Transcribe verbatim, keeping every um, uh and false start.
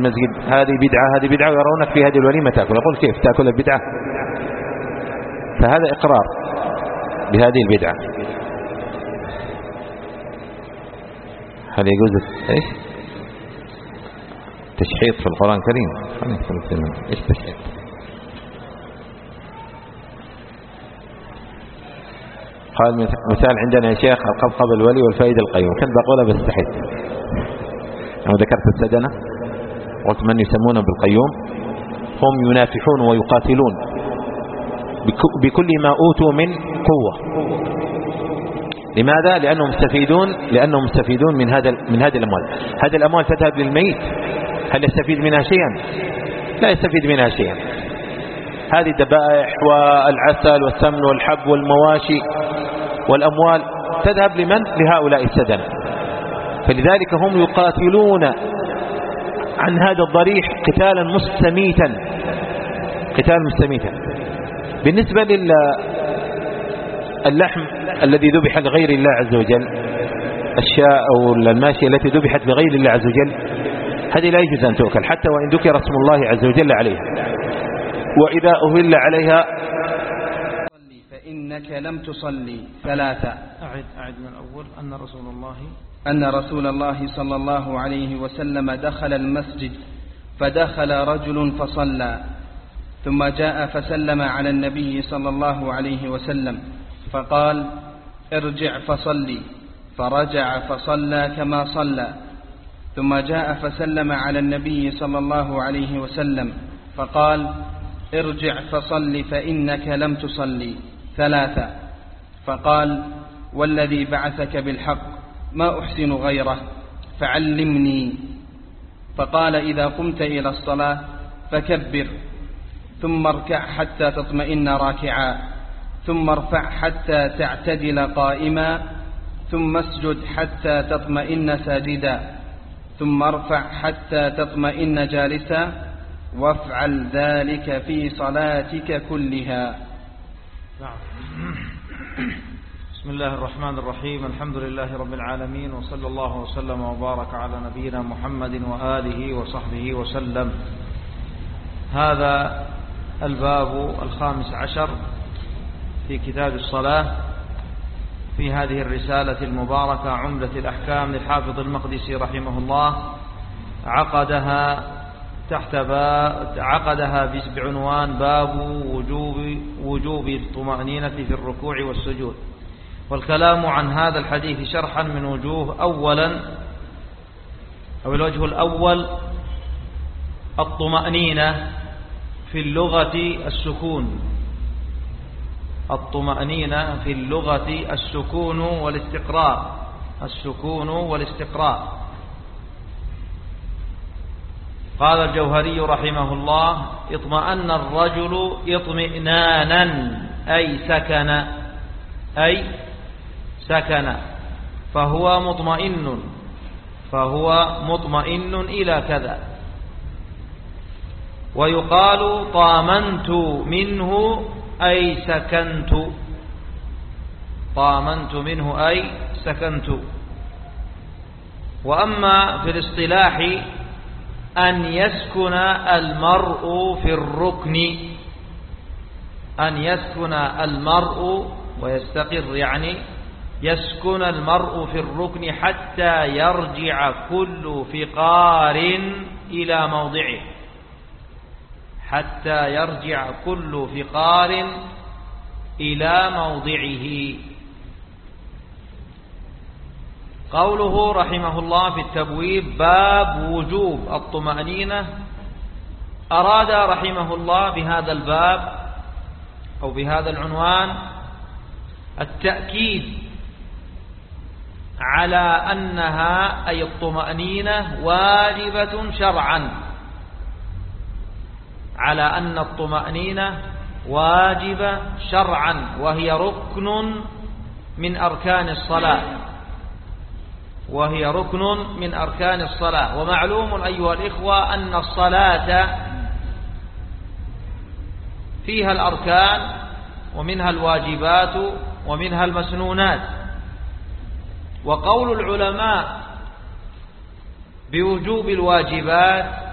المسجد هذه بدعة هذه بدعة، ويرونك في هذه الوليمة تأكل. يقول كيف تأكل البدعة؟ فهذا إقرار بهذه البدعة. هل يجوز ايش تشحيط في القرآن الكريم؟ ايش تشحيط؟ قال مثال عندنا يا شيخ القبقب الولي والفائد القيوم. كنت بقولها بس استحيت لما ذكرت السدنة، قلت من يسمون بالقيوم هم ينافحون ويقاتلون بكل ما أوتوا من قوة. لماذا؟ لأنهم مستفيدون لأنهم مستفيدون من هذا من هذه الأموال. هذه الأموال تذهب للميت، هل يستفيد منها شيئا؟ لا يستفيد منها شيئا. هذه الذبائح والعسل والسمن والحب والمواشي والأموال تذهب لمن؟ لهؤلاء السدنة. فلذلك هم يقاتلون عن هذا الضريح قتالا مستميتا قتالا مستميتا. بالنسبة للحم الذي ذبح لغير الله عز وجل، الشاء أو الماشية التي ذبحت لغير الله عز وجل، هذه لا يجوز أن تؤكل حتى وإن ذكر اسم الله عز وجل عليها. وإذا أهل عليها فإنك لم تصلي ثلاثة. أعد أعد من الأول. أن رسول الله أن رسول الله صلى الله عليه وسلم دخل المسجد فدخل رجل فصلى، ثم جاء فسلم على النبي صلى الله عليه وسلم فقال ارجع فصلي، فرجع فصلى كما صلى. ثم جاء فسلم على النبي صلى الله عليه وسلم فقال ارجع فصل فإنك لم تصلي ثلاثة. فقال والذي بعثك بالحق ما أحسن غيره فعلمني. فقال إذا قمت إلى الصلاة فكبر، ثم اركع حتى تطمئن راكعا، ثم ارفع حتى تعتدل قائما، ثم اسجد حتى تطمئن ساجدا، ثم ارفع حتى تطمئن جالسا، وافعل ذلك في صلاتك كلها. نعم. بسم الله الرحمن الرحيم. الحمد لله رب العالمين، وصلى الله وسلم وبارك على نبينا محمد وآله وصحبه وسلم. هذا الباب الخامس عشر في كتاب الصلاة في هذه الرسالة المباركة عمدة الأحكام للحافظ المقدسي رحمه الله. عقدها تحت باب عقدها بعنوان باب وجوب وجوب الطمأنينة في الركوع والسجود. والكلام عن هذا الحديث شرحا من وجوه. أولا أو الوجه الأول الطمأنينة في اللغة السكون. الطمأنينة في اللغة السكون والاستقرار. السكون والاستقرار. قال الجوهري رحمه الله اطمأن الرجل اطمئنانا أي سكن أي سكن فهو مطمئن فهو مطمئن إلى كذا. ويقال طامنت منه أي سكنت. طامنت منه أي سكنت. وأما في الاصطلاح أن يسكن المرء في الركن. أن يسكن المرء ويستقر، يعني يسكن المرء في الركن حتى يرجع كل فقار إلى موضعه. حتى يرجع كل فقار إلى موضعه. قوله رحمه الله في التبويب باب وجوب الطمأنينة، أراد رحمه الله بهذا الباب أو بهذا العنوان التأكيد على أنها أي الطمأنينة واجبة شرعا. على أن الطمأنينة واجبة شرعا، وهي ركن من أركان الصلاة. وهي ركن من أركان الصلاة. ومعلوم أيها الإخوة أن الصلاة فيها الأركان ومنها الواجبات ومنها المسنونات. وقول العلماء بوجوب الواجبات